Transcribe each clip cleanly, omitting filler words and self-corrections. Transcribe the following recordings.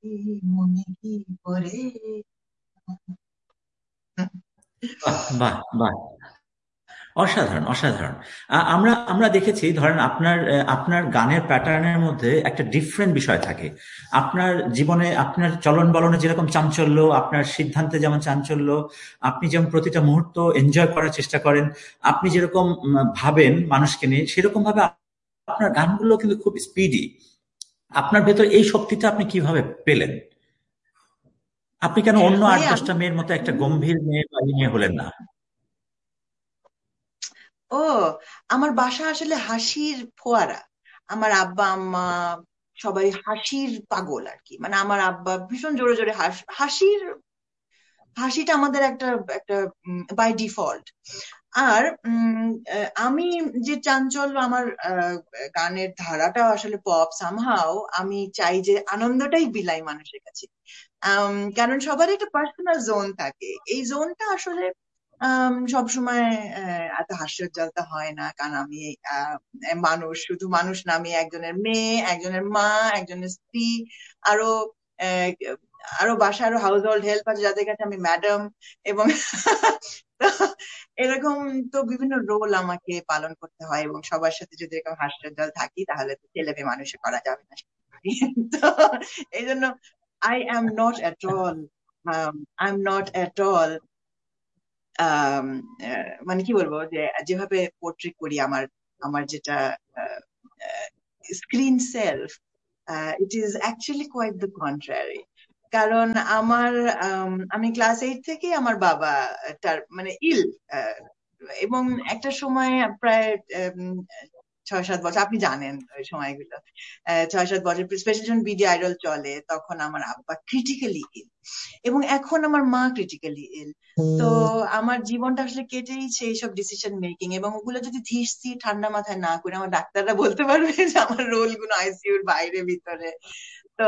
মনে কি করে। বাহ বাহ বাহ, অসাধারণ অসাধারণ। আমরা আমরা দেখেছি, ধরেন আপনার আপনার গানের প্যাটার্নের মধ্যে একটা ডিফারেন্ট বিষয় থাকে। আপনার জীবনে আপনার চলন বলনে যেরকম চাঞ্চল্য, আপনার সিদ্ধান্তে যেমন চাঞ্চল্য, আপনি যেমন প্রতিটা মুহূর্ত এনজয় করার চেষ্টা করেন, আপনি যেরকম ভাবেন মানুষকে নিয়ে, সেরকম ভাবে আপনার গানগুলো কিন্তু খুব স্পিডি। আপনার ভেতর এই শক্তিটা আপনি কিভাবে পেলেন? আপনি কেন অন্য আট ভাইয়া, দশটা মেয়ের মতো একটা গম্ভীর মেয়ে বা এই মেয়ে হলেন না? ও, আমার বাসা আসলে হাসির ফোয়ারা। আমার আব্বা আম্মা সবাই হাসির পাগল আর কি। মানে আমার আব্বা ভীষণ জোরে জোরে হাসির, হাসিটা আমাদের একটা একটা বাই ডিফল্ট। আর আমি যে চাঞ্চল্য, আমার গানের ধারাটা আসলে পপ সামহাও। আমি চাই যে আনন্দটাই বিলাই মানুষের কাছে। কারণ সবারই একটা পার্সোনাল জোন থাকে, এই জোনটা আসলে সব সময় এত হাস্যোজ্জ্বলতা হয় না। কারণ আমি আহ, মানুষ, শুধু মানুষ না, আমি একজনের মেয়ে, একজনের মা, একজনের স্ত্রী, আরো আহ, আরো বাসায় আরো হাউস হোল্ড হেল্প আছে যাদের কাছে আমি ম্যাডাম। এবং তো এরকম, তো বিভিন্ন রোল আমাকে পালন করতে হয়, এবং সবার সাথে যদি এরকম হাস্যোজ্জ্বল থাকি তাহলে তো ছেলে মেয়ে মানুষে করা যাবে না। তো এই জন্য I am not at all, I'm not at all, আম, মানে কি বলবো, যে যেভাবে পোর্ট্রেট করি আমার, আমার যেটা screen self, it is actually quiet the contrary. কারণ আমার আমি ক্লাস 8 থেকে আমার বাবা তার মানে ইল, আহ, এবং একটা সময় প্রায় 6-7 বছর, আপনি জানেন ওই সময়গুলো, 6-7 বছর স্পেশালি যখন বিডি আইডল চলে, তখন আমার আব্বা ক্রিটিক্যালি ইল, এবং এখন আমার মা ক্রিটিক্যালি ইল। তো আমার জীবনটা আসলে কেটেইছে এইসব ডিসিশন মেকিং, এবং ওগুলো যদি ধীর স্থির ঠান্ডা মাথায় না করে, আমার ডাক্তাররা বলতে পারবে যে আমার রোল গুলো আইসিইউর বাইরে ভিতরে। তো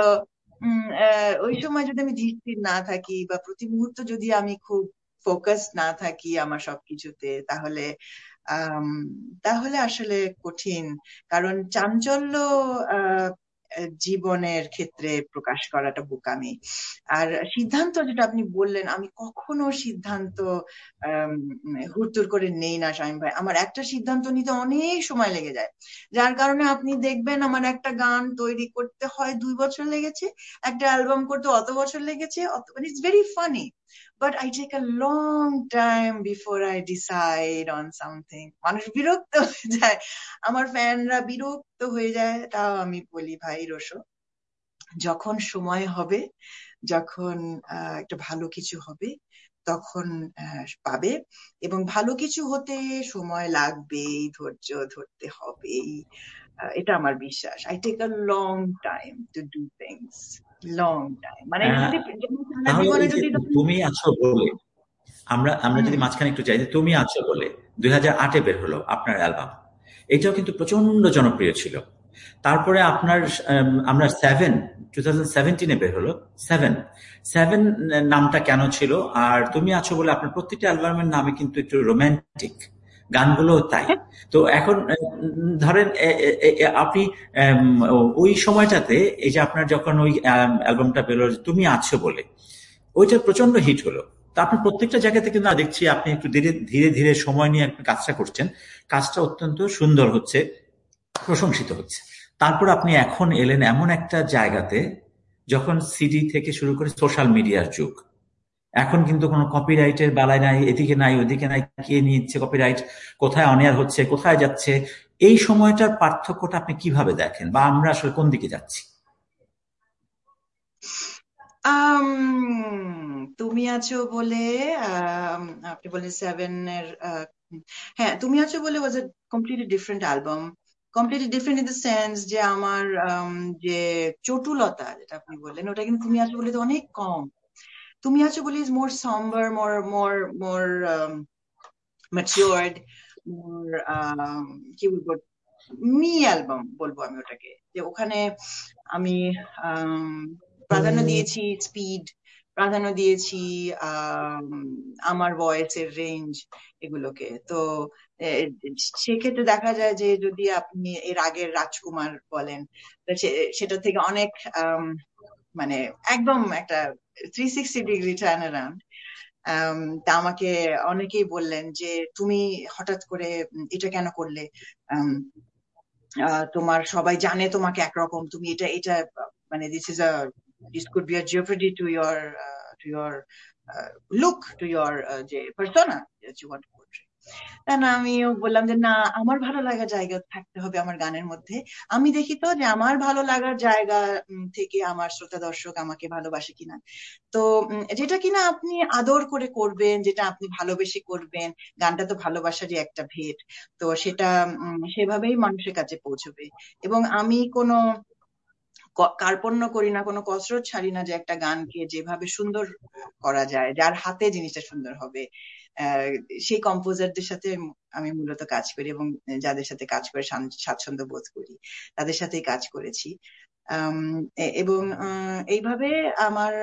ওই সময় যদি আমি ধীর স্থির না থাকি, বা প্রতি মুহূর্ত যদি আমি খুব ফোকাস না থাকি আমার সবকিছুতে, তাহলে আম, তাহলে আসলে কঠিন। কারণ চাঞ্চল্য আহ জীবনের ক্ষেত্রে প্রকাশ করাটা বোকামি। আর সিদ্ধান্ত যেটা আপনি বললেন, আমি কখনো সিদ্ধান্ত হুড়তুড় করে নেই না শামীম ভাই। আমার একটা সিদ্ধান্ত নিতে অনেক সময় লেগে যায়, যার কারণে আপনি দেখবেন আমার একটা গান তৈরি করতে হয় 2 বছর লেগেছে, একটা অ্যালবাম করতে অত বছর লেগেছে, মানে it's very funny, but I take a long time before I decide on something. মানুষ বিরক্ত হয়ে যায়, আমার ফ্যানরা বিরক্ত হয়ে যায়, তাও আমি বলি ভাই রোশো, যখন সময় হবে, যখন একটা ভালো কিছু হবে, তখন পাবে। এবং ভালো কিছু হতে সময় লাগবেই, ধৈর্য ধরতে হবেই। এটা আমার বিশ্বাস। I take a long time to do things, long time. মানে এটা আহ, যদি, যেমন সারা তাহলে জীবনে এই যে যদি ধরুন। তুমি আছো বলে, আমরা আমরা হুম। যদি মাঝখানে একটু যাই, যে তুমি আছো বলে 2008-এ বের হলো আপনার অ্যালবাম। এটাও কিন্তু প্রচন্ড জনপ্রিয় ছিল। তারপরে আপনার আমরা 2017-এ বের হলো সেভেন। সেভেন নামটা কেন ছিল? আর তুমি আছো বলে আপনার প্রত্যেকটা অ্যালবামের নামে কিন্তু একটু রোমান্টিক, গানগুলো তাই। তো এখন ধরেন আপনি ওই সময়টাতে, এই যে আপনার যখন ওই অ্যালবামটা বেরোলো তুমি আছো বলে, ওইটা প্রচন্ড হিট হলো। তো আপনি প্রত্যেকটা জায়গা থেকে না দেখছি আপনি একটু ধীরে ধীরে ধীরে সময় নিয়ে আপনি কাজটা করছেন, কাজটা অত্যন্ত সুন্দর হচ্ছে, প্রশংসিত হচ্ছে। তারপর আপনি এখন এলেন এমন একটা জায়গাতে, যখন সিডি থেকে শুরু করে সোশ্যাল মিডিয়ার যুগ। এখন কিন্তু কোনো কপিরাইটের বালাই নাই, এদিকে নাই ওদিকে নাই, কে নিচ্ছে কপিরাইট, কোথায় অনেয়ার হচ্ছে, কোথায় যাচ্ছে। এই সময়টার পার্থক্যটা আপনি কিভাবে দেখেন, বা আমরা আসলে কোন দিকে যাচ্ছি? তুমি আছো বলে, আম, আপনি বলেন সেভেন এর, হ্যাঁ তুমি আছো বলে ওয়াজ এ completely different album. Completely different in the sense যে আমার যে চটুলতা যেটা আপনি বললেন, ওটা কিন্তু তুমি আছো বলে তো অনেক কম। তুমি আছো বলে is more সম্বার, more more more matured, মোর কি বলবো, মি অ্যালবাম বলবো আমি ওটাকে। যে ওখানে আমি আম, প্রাধান্য দিয়েছি স্পিড, প্রাধান্য দিয়েছি আম, আমার ভয়েসের রেঞ্জ, এগুলোকে। তো এ, সেক্ষেত্রে দেখা যায় যে যদি আপনি এর আগের রাজকুমার বলেন, তো সেটা থেকে অনেক মানে একদম একটা 360 ডিগ্রি টার্ন অ্যারাউন্ড। তা আমাকে অনেকেই বললেন যে তুমি হঠাৎ করে এটা কেন করলে, তোমার সবাই জানে তোমাকে একরকম, তুমি এটা এটা মানে this could be a jeopardy to your look, to your যে persona that you want to portray. তা না, আমিও বললাম যে না, আমার ভালো লাগার জায়গা থাকতে হবে আমার গানের মধ্যে। আমি দেখি তো যে আমার ভালো লাগার জায়গা থেকে আমার শ্রোতা দর্শক আমাকে ভালোবাসে কিনা। তো যেটা কিনা আপনি আদর করে করবেন, যেটা আপনি ভালোবেসে করবেন, গানটা তো ভালোবাসারই একটা ভেট, তো সেটা সেভাবেই মানুষের কাছে পৌঁছবে। এবং আমি কোনো কার্পণ্য করি না, কোনো কসরত ছাড়ি না যে একটা গানকে যেভাবে সুন্দর করা যায়, যার হাতে জিনিসটা সুন্দর হবে, সেই কম্পোজারদের সাথে আমি মূলত কাজ করি এবং যাদের সাথে কাজ করে স্বাচ্ছন্দ্য বোধ করি তাদের সাথেই কাজ করেছি। এবং এইভাবে আমার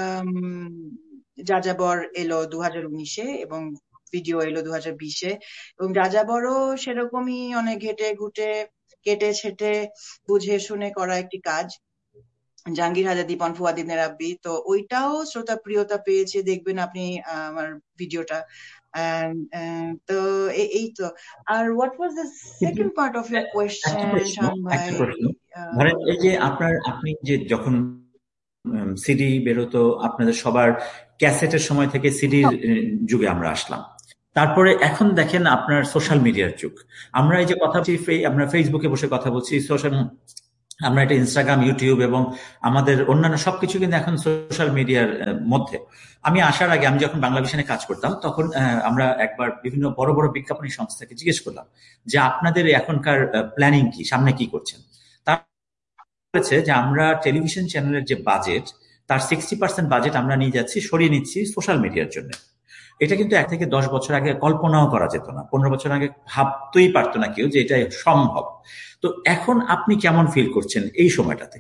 যাযাবর এলো 2019-এ এবং ভিডিও এলো 2020-এ, এবং যাযাবরও সেরকমই অনেক ঘেটে ঘুটে কেটে ছেটে বুঝে শুনে করা একটি কাজ, জাহাঙ্গীর হাজার, দীপন, ফুয়াদিনের রাব্বি। তো ওইটাও শ্রোতা প্রিয়তা পেয়েছে, দেখবেন আপনি আমার ভিডিওটা। তো এই তো। আর what was the second part of your question শান ভাই? ধরেন এই যে আপনি যে যখন সিডি বেরোতো, আপনাদের সবার ক্যাসেটের সময় থেকে সিডির যুগে আমরা আসলাম, তারপরে এখন দেখেন আপনার সোশ্যাল মিডিয়ার যুগ। আমরা এই যে কথা বলছি, আমরা ফেসবুকে বসে কথা বলছি, আমরা এটা ইনস্টাগ্রাম, ইউটিউব এবং আমাদের অন্যান্য সবকিছু কিন্তু এখন সোশ্যাল মিডিয়ার মধ্যে। আমি আসার আগে, আমি যখন বাংলাভিশনে কাজ করতাম, তখন আমরা একবার বিভিন্ন বড় বড় বিজ্ঞাপনী সংস্থাকে জিজ্ঞেস করলাম যে আপনাদের এখনকার প্ল্যানিং কি, সামনে কি করছেন। তার বলেছে যে আমরা টেলিভিশন চ্যানেলের যে বাজেট, তার 60% বাজেট আমরা নিয়ে যাচ্ছি, সরিয়ে নিচ্ছি সোশ্যাল মিডিয়ার জন্য। এটা কিন্তু 1 থেকে 10 বছর আগে কল্পনাও করা যেত না, 15 বছর আগে ভাবতেই পারতো না কেউ যে এটা সম্ভব। তো এখন আপনি কেমন ফিল করছেন এই সময়টাতে?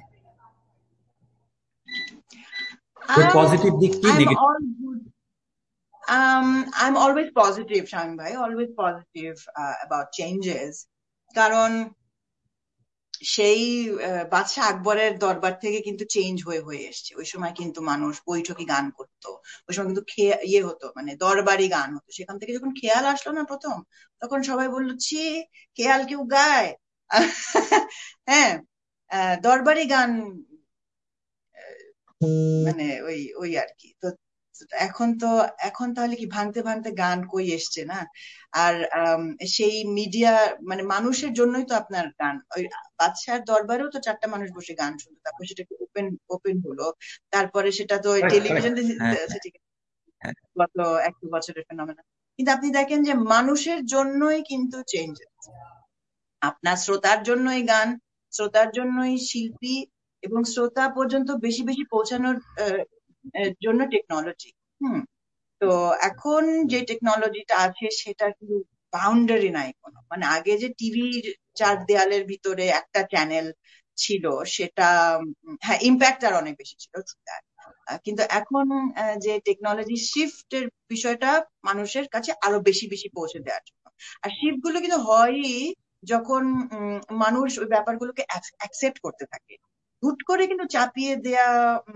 পজিটিভ দিক কি, negative? I'm always positive, Shami bhai, always positive about changes. কারণ সেই বাদশাহ আকবরের দরবার থেকে কিন্তু চেঞ্জ হয়ে হয়ে এসছে। ওই সময় কিন্তু মানুষ বৈঠকি গান করতো, ওই সময় কিন্তু ইয়ে হতো, মানে দরবারি গান হতো। সেখান থেকে যখন খেয়াল আসলো না প্রথম, তখন সবাই বললো ছি, খেয়াল কেউ গায়? হ্যাঁ, দরবারি গান মানে ওই আর কি। তো এখন তাহলে কি ভাঙতে ভাঙতে গান কই এসছে না? আর সেই মিডিয়া, মানে মানুষের জন্যই তো আপনার গান। ওই বাদশার দরবারেও তো 4টা মানুষ বসে গান শুনতো, তারপর সেটা ওপেন হলো, তারপরে সেটা তো টেলিভিশন গত 1 বছরের ফেনোমেনা। কিন্তু আপনি দেখেন যে মানুষের জন্যই কিন্তু চেঞ্জ, আপনার শ্রোতার জন্যই গান, শ্রোতার জন্যই শিল্পী, এবং শ্রোতা পর্যন্ত বেশি বেশি পৌঁছানোর জন্য টেকনোলজি। তো এখন যে টেকনোলজিটা আছে সেটা কিন্তু বাউন্ডারি নাই কোনো। মানে আগে যে টিভির 4 দেয়ালের ভিতরে একটা চ্যানেল ছিল, সেটা হ্যাঁ ইম্প্যাক্ট আর অনেক বেশি ছিল, কিন্তু এখন যে টেকনোলজি শিফটের বিষয়টা মানুষের কাছে আরো বেশি বেশি পৌঁছে দেওয়ার জন্য। আর শিফট গুলো কিন্তু হয়ই যখন মানুষ ওই ব্যাপারগুলোকে অ্যাকসেপ্ট করতে থাকে। হুট করে কিন্তু চাপিয়ে দেয়া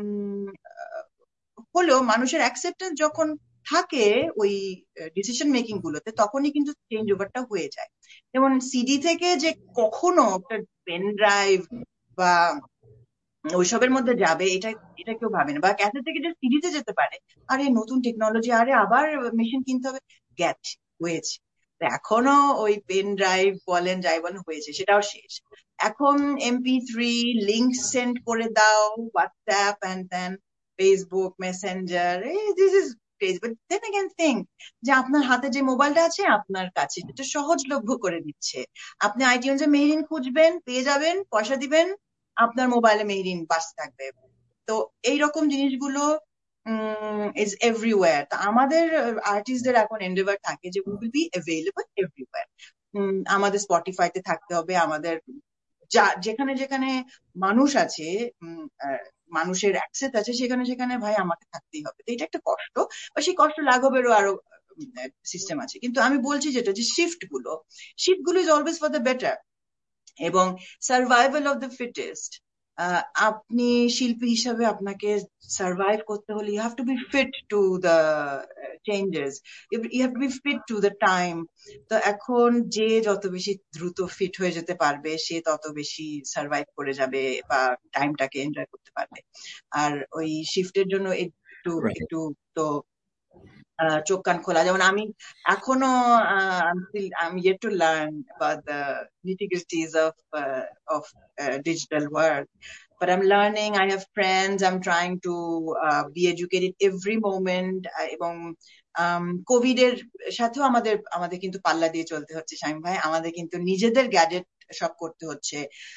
হলেও মানুষের অ্যাকসেপ্টেন্স যখন থাকে ওই ডিসিশন মেকিং গুলোতে, তখনই কিন্তু চেঞ্জ ওভারটা হয়ে যায়। যেমন সিডি থেকে যে কখনো একটা পেন ড্রাইভ বা ওইসবের মধ্যে যাবে, এটা কেউ ভাবে না। বা ক্যাসেট থেকে যে সিডিতে যেতে পারে, আরে নতুন টেকনোলজি, আরে আবার মেশিন কিনতে হবে, গেছে হয়েছে। এখনো ওই পেন ড্রাইভ বলেন যাই বলেন হয়েছে, সেটাও শেষ। এখন MP3 লিঙ্ক সেন্ড করে দাও, WhatsApp and then Facebook Messenger, this is crazy. But then again think যে আপনার হাতে যে মোবাইলটা আছে আপনার কাছে, এটা সহজলভ্য করে দিচ্ছে। আপনি আইটিউনসে মেহরিন খুঁজবেন, পেয়ে যাবেন, পয়সা দিবেন, আপনার মোবাইলে মেহরিন বাজতে থাকবে। তো এইরকম জিনিসগুলো ইজ এভরিওয়্যার। তো আমাদের আর্টিস্টদের এখন এন্ডেভার থাকে যে we will be available everywhere. আমাদের স্পটিফাইতে থাকতে হবে, আমাদের যেখানে যেখানে মানুষ আছে, মানুষের অ্যাক্সেস আছে, সেখানে সেখানে ভাই আমাকে থাকতেই হবে। তো এটা একটা কষ্ট, বা সেই কষ্ট লাঘবেরও আরো সিস্টেম আছে। কিন্তু আমি বলছি যেটা, যে শিফট গুলো is always for the better, এবং সার্ভাইভাল অফ দ্য ফিটেস্ট। আপনি শিল্পী হিসাবে আপনাকে সার্ভাইভ করতে হলে you have to B fit to the changes, you have to B fit to the time. তো এখন যে যত বেশি দ্রুত ফিট হয়ে যেতে পারবে সে তত বেশি সার্ভাইভ করে যাবে বা টাইমটাকে এনজয় করতে পারবে। আর ওই শিফটের জন্য একটু Right. একটু তো চোখ কান খোলা। যেমন আমি এখনো I'm yet to learn about the nitty-gritties of digital work, but I'm learning. I have friends. I'm trying to be educated every moment. এবং কোভিড এর সাথেও আমাদের আমাদের কিন্তু পাল্লা দিয়ে চলতে হচ্ছে শামীম ভাই, আমাদের কিন্তু নিজেদের গ্যাজেট সব করতে হচ্ছে।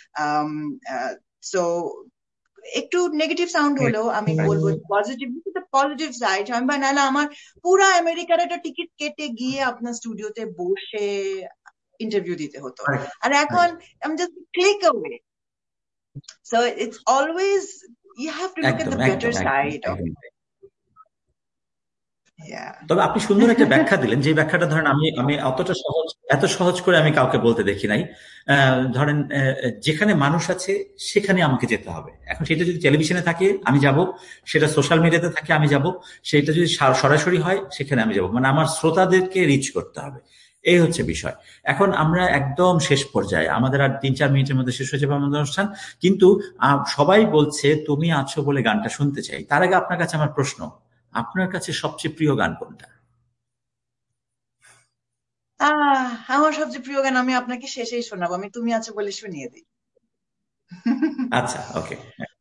সো একটু নেগেটিভ সাউন্ড হলেও আমি বলবো পজিটিভ, পজিটিভ সাইড। আমি ভাই নাহলে আমার পুরা আমেরিকার একটা টিকিট কেটে গিয়ে আপনার স্টুডিওতে বসে ইন্টারভিউ দিতে হতো, আর এখন আমি just click away. So it's always you have to look at the better side of. তবে আপনি সুন্দর একটা ব্যাখ্যা দিলেন, যে ব্যাখ্যাটা ধরেন আমি আমি এত সহজ করে আমি কাউকে বলতে দেখি নাই। ধরেন যেখানে মানুষ আছে সেখানে আমাকে যেতে হবে। এখন সেটা যদি টেলিভিশনে থাকে আমি যাব, সেটা সোশ্যাল মিডিয়াতে থাকে আমি যাব, সেটা যদি সরাসরি হয় সেখানে আমি যাব, মানে আমার শ্রোতাদেরকে রিচ করতে হবে। এই হচ্ছে বিষয়। এখন আমরা একদম শেষ পর্যায়ে, আমাদের আর 3-4 মিনিটের মধ্যে শেষ হয়ে যাবে আমাদের অনুষ্ঠান, কিন্তু সবাই বলছে তুমি আছো বলে গানটা শুনতে চাই। তার আগে আপনার কাছে আমার প্রশ্ন, আপনার কাছে সবচেয়ে প্রিয় গান কোনটা? আমার সবচেয়ে প্রিয় গান আমি আপনাকে শেষেই শোনাবো, আমি তুমি আছো বলে শুনিয়ে দিই। আচ্ছা, ওকে।